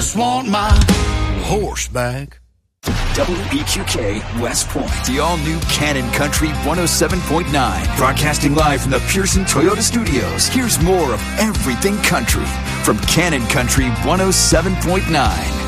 just want my horse back. WBQK West Point, the all-new Cannon Country 107.9. Broadcasting live from the Pearson Toyota Studios. Here's more of everything country from Cannon Country 107.9.